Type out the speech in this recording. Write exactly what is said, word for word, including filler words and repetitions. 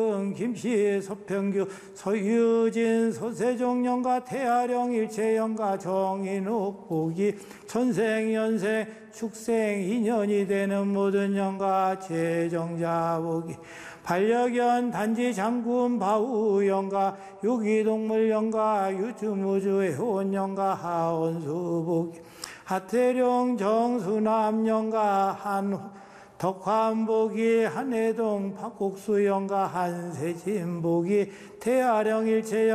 김씨 서평규 서유진 서세종 영가 태아령 일체영가 정인욱 보기 천생연생 축생 인연이 되는 모든 영가 재정자 보기 반려견 단지 장군 바우 영가 유기동물 영가 유주무주 해온 영가 하원수 보기 하태룡 정수남 영가 한 덕환보기 한해동 박국수 영가 한세진 보기 태아령 일체